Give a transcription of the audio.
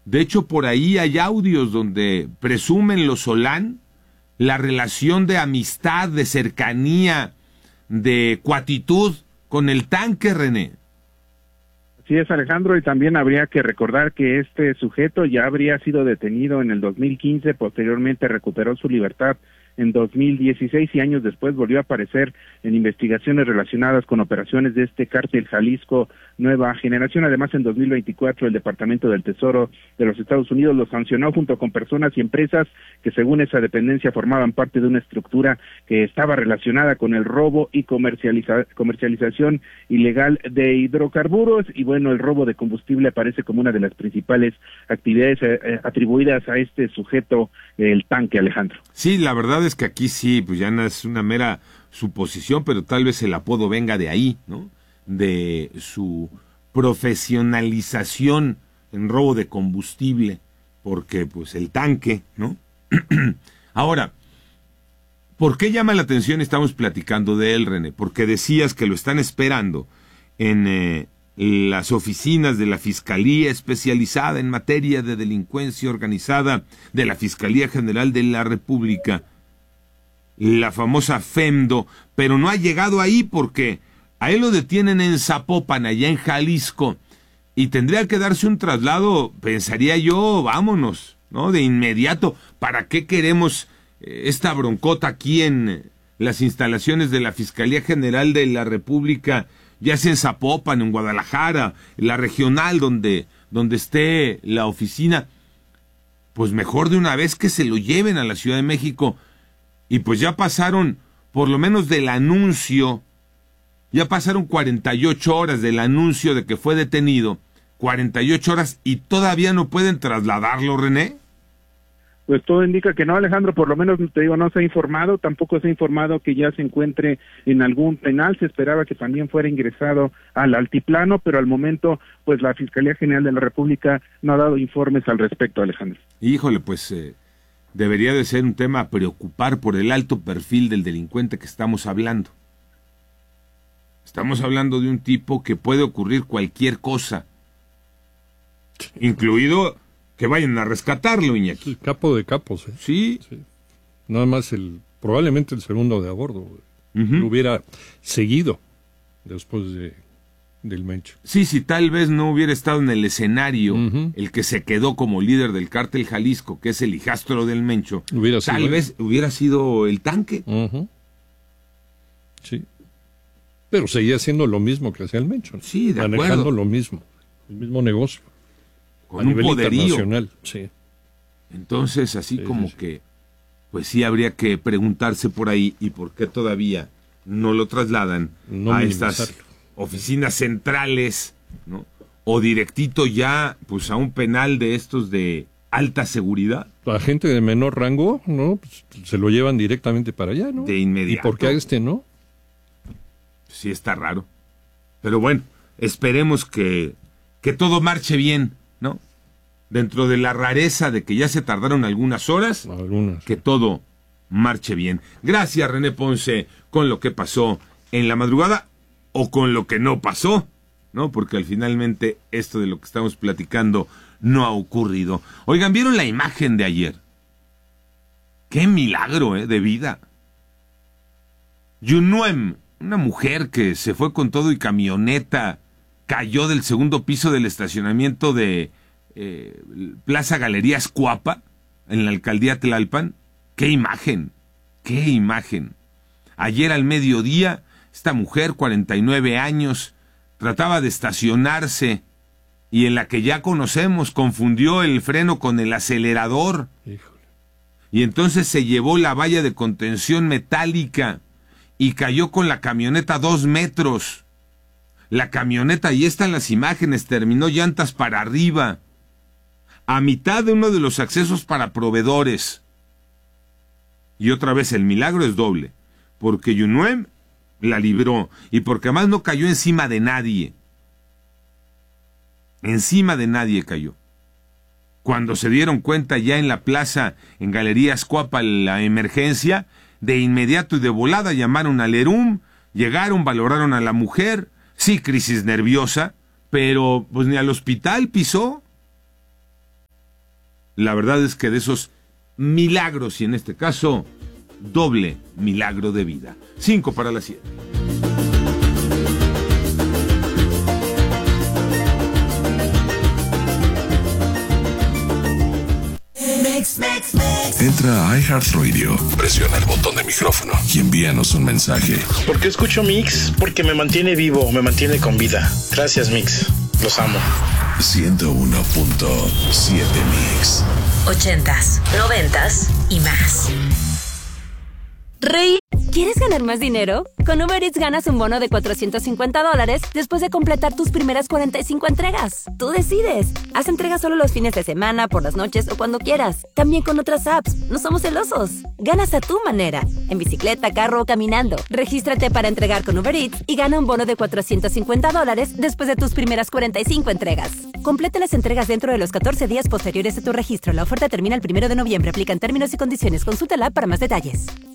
De hecho, por ahí hay audios donde presumen los Solán la relación de amistad, de cercanía, de cuatitud con el tanque, René. Así es, Alejandro, y también habría que recordar que este sujeto ya habría sido detenido en el 2015, posteriormente recuperó su libertad en 2016 y años después volvió a aparecer en investigaciones relacionadas con operaciones de este cártel Jalisco Nueva Generación. Además, en 2024 el Departamento del Tesoro de los Estados Unidos lo sancionó junto con personas y empresas que según esa dependencia formaban parte de una estructura que estaba relacionada con el robo y comercialización ilegal de hidrocarburos. Y bueno, el robo de combustible aparece como una de las principales actividades atribuidas a este sujeto, el tanque, Alejandro. Sí, la verdad es que aquí sí, pues ya no es una mera suposición, pero tal vez el apodo venga de ahí, ¿no? De su profesionalización en robo de combustible, porque pues el tanque, ¿no? Ahora, ¿por qué llama la atención? Estamos platicando de él, René, porque decías que lo están esperando en las oficinas de la Fiscalía Especializada en Materia de Delincuencia Organizada de la Fiscalía General de la República, la famosa FEMDO, pero no ha llegado ahí porque a él lo detienen en Zapopan, allá en Jalisco, y tendría que darse un traslado, pensaría yo, vámonos, ¿no? De inmediato. ¿Para qué queremos esta broncota aquí en las instalaciones de la Fiscalía General de la República, ya sea en Zapopan, en Guadalajara, en la regional donde esté la oficina? Pues mejor de una vez que se lo lleven a la Ciudad de México. Y pues ya pasaron, por lo menos del anuncio, ya pasaron 48 horas del anuncio de que fue detenido, 48 horas, y todavía no pueden trasladarlo, René. Pues todo indica que no, Alejandro, por lo menos te digo, no se ha informado, tampoco se ha informado que ya se encuentre en algún penal, se esperaba que también fuera ingresado al altiplano, pero al momento, pues la Fiscalía General de la República no ha dado informes al respecto, Alejandro. Híjole, pues debería de ser un tema a preocupar por el alto perfil del delincuente que estamos hablando. Estamos hablando de un tipo que puede ocurrir cualquier cosa, incluido que vayan a rescatarlo, Iñaki. Sí, capo de capos, ¿eh? Sí. Sí. Nada más probablemente el segundo de a bordo lo hubiera seguido después del Mencho. Sí, si tal vez no hubiera estado en el escenario el que se quedó como líder del cártel Jalisco, que es el hijastro del Mencho, tal vez hubiera sido el tanque. Sí. Pero seguía haciendo lo mismo que hacía el Mencho, ¿no? Sí, de manejando acuerdo. lo mismo, el mismo negocio. Con un poderío. Internacional, sí. Entonces, así como que, pues sí habría que preguntarse por ahí, ¿y por qué todavía no lo trasladan a estas oficinas centrales, ¿no? O directito ya, pues a un penal de estos de alta seguridad. La gente de menor rango, ¿no? Pues, se lo llevan directamente para allá, ¿no? De inmediato. ¿Y por qué a este no? Sí está raro. Pero bueno, esperemos que todo marche bien, ¿no? Dentro de la rareza de que ya se tardaron algunas horas, que todo marche bien. Gracias, René Ponce, con lo que pasó en la madrugada o con lo que no pasó, ¿no? Porque finalmente esto de lo que estamos platicando no ha ocurrido. Oigan, ¿vieron la imagen de ayer? ¡Qué milagro, de vida! Yunuem, una mujer que se fue con todo y camioneta, cayó del segundo piso del estacionamiento de Plaza Galerías Cuapa, en la alcaldía Tlalpan. ¡Qué imagen! ¡Qué imagen! Ayer al mediodía, esta mujer, 49 años, trataba de estacionarse y en la que ya conocemos, confundió el freno con el acelerador. Híjole. Y entonces se llevó la valla de contención metálica y cayó con la camioneta 2 metros. La camioneta, y están las imágenes, terminó llantas para arriba, a mitad de uno de los accesos para proveedores. Y otra vez el milagro es doble, porque Yunuem la libró y porque además no cayó encima de nadie. Encima de nadie cayó. Cuando se dieron cuenta ya en la plaza, en Galerías Cuapa, la emergencia, de inmediato y de volada llamaron al ERUM, llegaron, valoraron a la mujer, sí, crisis nerviosa, pero pues ni al hospital pisó. la verdad es que de esos milagros, y en este caso, doble milagro de vida. 5 para las 7. Entra a iHeartRadio, presiona el botón de micrófono y envíanos un mensaje. ¿Por qué escucho Mix? Porque me mantiene vivo, me mantiene con vida. Gracias, Mix. Los amo. 101.7 Mix. 80s, 90s y más. Rey, ¿quieres ganar más dinero? Con Uber Eats ganas un bono de $450 después de completar tus primeras 45 entregas. Tú decides. Haz entregas solo los fines de semana, por las noches o cuando quieras. También con otras apps. No somos celosos. Ganas a tu manera. En bicicleta, carro o caminando. Regístrate para entregar con Uber Eats y gana un bono de $450 después de tus primeras 45 entregas. Completa las entregas dentro de los 14 días posteriores a tu registro. La oferta termina el 1 de noviembre. Aplican términos y condiciones. Consulta la app para más detalles.